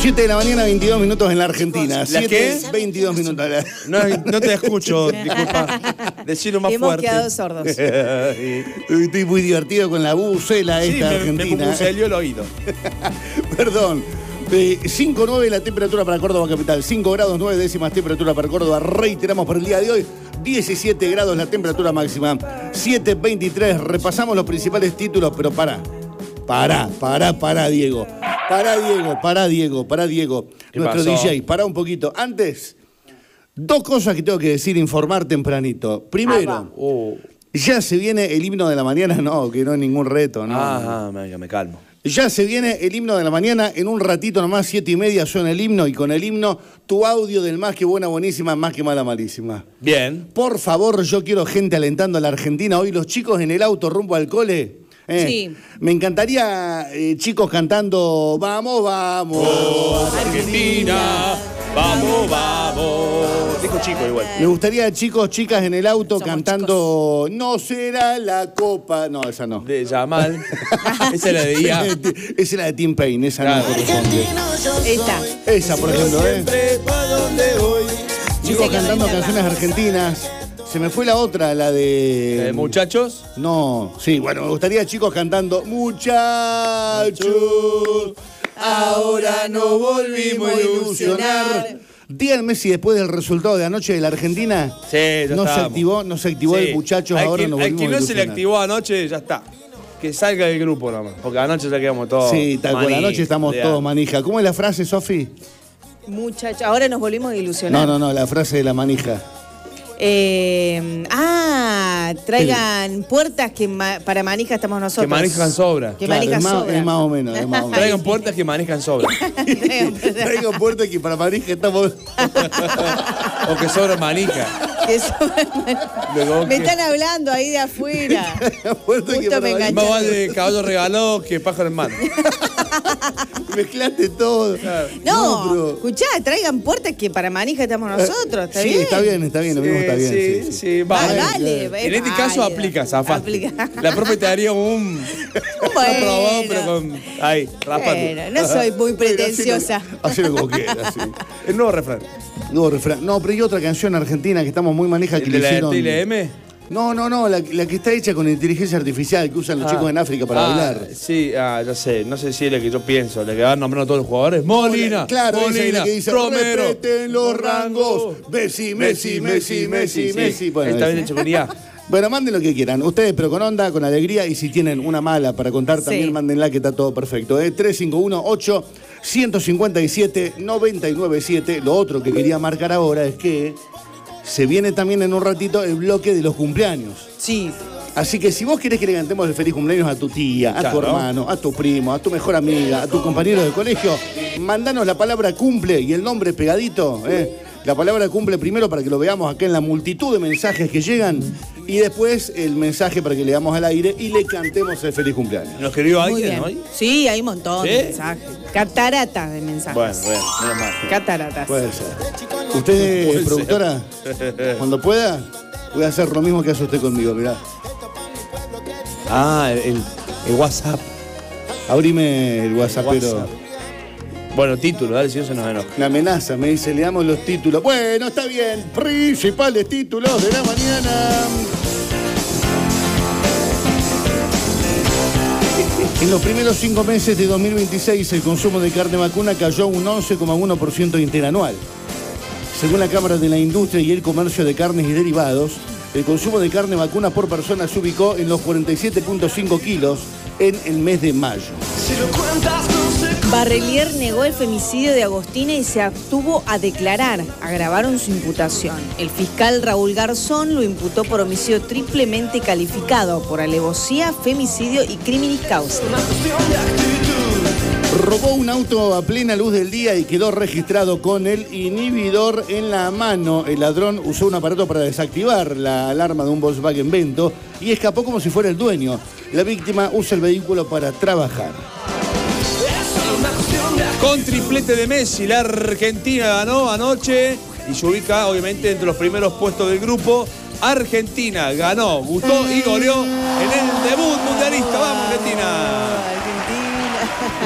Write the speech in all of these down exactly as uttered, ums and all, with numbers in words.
siete de la mañana, veintidós minutos en la Argentina. ¿La siete, qué? veintidós minutos. No, no te escucho, disculpa. Decirlo más Hemos fuerte. quedado sordos. Estoy muy divertido con la bucela Sí, esta me, argentina. me bubucelió el oído. Perdón. De cinco nueve la temperatura para Córdoba capital. cinco grados nueve décimas temperatura para Córdoba. Reiteramos por el día de hoy. diecisiete grados la temperatura máxima. siete veintitrés. Repasamos los principales títulos, pero pará. Pará, pará, pará, Diego. Pará, Diego, pará, Diego, pará, Diego. Nuestro pasó? D J, pará un poquito. Antes, dos cosas que tengo que decir, informar tempranito. Primero, Oh. ya se viene el himno de la mañana. No, que no es ningún reto, ¿no? Ah, venga, me calmo. Ya se viene el himno de la mañana, en un ratito nomás, siete y media suena el himno, y con el himno, tu audio del más que buena, buenísima, más que mala, malísima. Bien. Por favor, yo quiero gente alentando a la Argentina. Hoy los chicos en el auto rumbo al cole. eh, Sí. Me encantaría eh, chicos cantando, vamos, vamos. Argentina, vamos, vamos. Dijo chico igual. Me gustaría chicos, chicas en el auto Somos cantando, no será la copa. No, esa no. De Yamal. Esa es la de I A. Esa es la de Tim Payne, esa Claro. no corresponde. Esta. Esa, por ejemplo, ¿eh? Chicos Dice cantando Carolina canciones argentinas. Se me fue la otra, la de... Eh, muchachos. No, sí, bueno, me gustaría chicos cantando muchachos, ahora nos volvimos a ilusionar. Díganme si después del resultado de anoche de la Argentina Sí, ya no se estábamos. activó, no se activó Sí. el muchachos, Hay ahora quien- nos hay volvimos quien a no ilusionar. se le activó anoche, ya está. Que salga del grupo nomás. Porque anoche ya quedamos todos. Sí, tal cual, maní, anoche estamos ya. todos manija. ¿Cómo es la frase, Sofi? Muchacho, ahora nos volvimos a ilusionar. No, no, no, la frase de la manija. Eh, ah, traigan puertas que ma- para manija estamos nosotros. Que manejan sobra. Que Claro, manija es, más, sobra. es más o menos, es más o menos. Traigan puertas que manejan sobra. Traigan puertas Traigo puerta aquí para manija, estamos... O que sobra manija. que sobran. Luego Me que- están hablando ahí de afuera. Puerta que Justo para me manija. enganché. Más vale caballo regaló que pájaro en mano. Mezclaste todo. No, pero- escuchá, traigan puertas que para manija estamos nosotros. ¿Está sí, bien? está bien, está bien, lo mismo está bien. Sí, Sí, sí, sí. va. Ah, dale, En es este caso válido. aplica, zafaste. Aplica. La profe te daría un... Bueno. aprobado, pero con... Ahí, rapando. Bueno, no soy muy pretenciosa. Hacelo como quieras, sí. El nuevo refrán. No, refrán. No, pero hay otra canción argentina que estamos muy manija que ¿El le de la hicieron. T L M? No, no, no, la, la que está hecha con inteligencia artificial que usan los chicos en África para ah, bailar. Sí, ah, ya sé. No sé si es la que yo pienso. La que van nombrando a todos los jugadores. Molina, Claro, esa es Molina, la que dice, Romero. respeten los rangos. Messi, Messi, Messi, Messi, sí. Messi. Bueno, Está bien ese. hecho con I A. Bueno, manden lo que quieran. Ustedes, pero con onda, con alegría. Y si tienen una mala para contar, Sí. también mándenla, que está todo perfecto. ¿eh? tres cinco uno ocho uno cinco siete nueve nueve siete. Lo otro que quería marcar ahora es que se viene también en un ratito el bloque de los cumpleaños. Sí. Así que si vos querés que le cantemos el feliz cumpleaños a tu tía, a tu Claro. hermano, a tu primo, a tu mejor amiga, a tu compañero de colegio, mandanos la palabra cumple y el nombre pegadito. ¿eh? La palabra cumple primero para que lo veamos acá en la multitud de mensajes que llegan y después el mensaje para que le damos al aire y le cantemos el feliz cumpleaños. ¿Nos escribió Muy alguien bien. hoy? Sí, hay un montón de ¿Sí? mensajes. Cataratas de mensajes. Bueno, bueno, menos mal. Cataratas. Puede ser. ¿Usted, Puede productora, cuando pueda, voy a hacer lo mismo que hace usted conmigo, mirá. Ah, el, el- el WhatsApp. Abrime el WhatsApp, pero... WhatsApp. Bueno, título, dale, si no se nos enoja. Me amenaza, me dice, le damos los títulos. Bueno, está bien. Principales títulos de la mañana. En los primeros cinco meses de dos mil veintiséis, el consumo de carne vacuna cayó un once coma uno por ciento interanual. Según la Cámara de la Industria y el Comercio de Carnes y Derivados, el consumo de carne vacuna por persona se ubicó en los cuarenta y siete punto cinco kilos en el mes de mayo. Barrelier negó el femicidio de Agostina y se abstuvo a declarar. Agravaron su imputación. El fiscal Raúl Garzón lo imputó por homicidio triplemente calificado por alevosía, femicidio y criminis causa. Robó un auto a plena luz del día y quedó registrado con el inhibidor en la mano. El ladrón usó un aparato para desactivar la alarma de un Volkswagen Vento y escapó como si fuera el dueño. La víctima usa el vehículo para trabajar. Con triplete de Messi, la Argentina ganó anoche y se ubica obviamente entre los primeros puestos del grupo. Argentina ganó, gustó y goleó en el debut mundialista. ¡Vamos, Argentina! Argentina.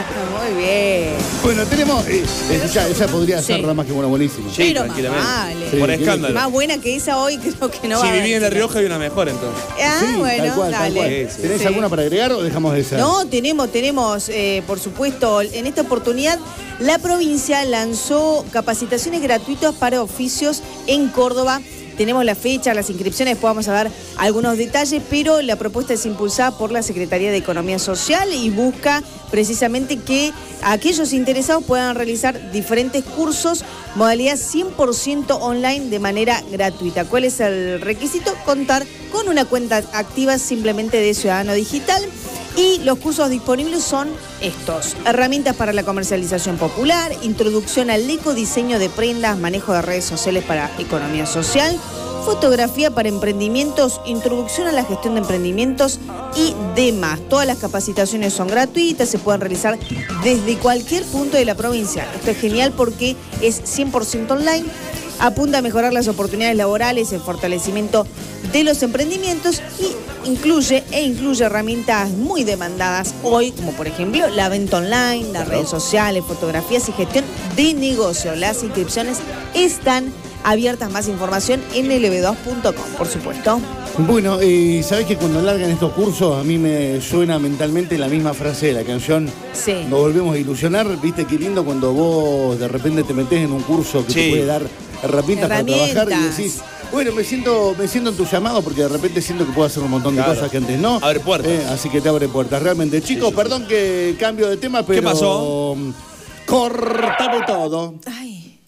Muy bien. Bueno, tenemos. Eh, esa, esa podría ser Sí. nada más que bueno, buenísima. Sí, Pero más tranquilamente. vale. Sí, Por ¿quién escándalo. Más buena que esa hoy creo que no Si va a viví en La haber. Rioja hay una mejor entonces. Ah, Sí, bueno, tal cual, tal dale. cual. Sí, sí. ¿Tenés Sí. alguna para agregar o dejamos esa? No, tenemos, tenemos, eh, por supuesto, en esta oportunidad la provincia lanzó capacitaciones gratuitas para oficios en Córdoba. Tenemos la fecha, las inscripciones, después vamos a dar algunos detalles, pero la propuesta es impulsada por la Secretaría de Economía Social y busca precisamente que aquellos interesados puedan realizar diferentes cursos, modalidad cien por ciento online de manera gratuita. ¿Cuál es el requisito? Contar con una cuenta activa simplemente de Ciudadano Digital. Y los cursos disponibles son estos: herramientas para la comercialización popular, introducción al ecodiseño de prendas, manejo de redes sociales para economía social, fotografía para emprendimientos, introducción a la gestión de emprendimientos y demás. Todas las capacitaciones son gratuitas, se pueden realizar desde cualquier punto de la provincia. Esto es genial porque es cien por ciento online. Apunta a mejorar las oportunidades laborales, el fortalecimiento de los emprendimientos y incluye e incluye herramientas muy demandadas hoy, como por ejemplo la venta online, las redes sociales, fotografías y gestión de negocio. Las inscripciones están abiertas. Más información en L B dos punto com, por supuesto. Bueno, eh, ¿sabés que cuando largan estos cursos a mí me suena mentalmente la misma frase de la canción? Sí. Nos volvemos a ilusionar. ¿Viste qué lindo cuando vos de repente te metés en un curso que Sí. te puede dar herramientas, Herramientas. para trabajar y decís, bueno, me siento, me siento entusiasmado porque de repente siento que puedo hacer un montón de Claro. cosas que antes no. Abre puertas. Eh, así que te abre puertas, realmente. Chicos, sí, perdón que cambio de tema, pero... pasó? Cortame todo. Ay,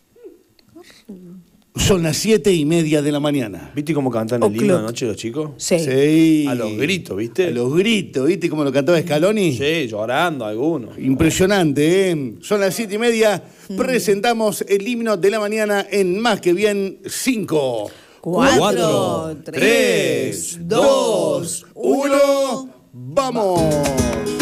Son las siete y media de la mañana. ¿Viste cómo cantan el O'clock. himno anoche los chicos? sí. Sí. A los gritos, ¿viste? A los gritos, ¿viste cómo lo cantaba Scaloni? Sí, llorando algunos. Impresionante, ¿eh? Son las siete y media. Presentamos el himno de la mañana en Más que Bien cinco, Cuatro, tres, dos, uno. ¡Vamos!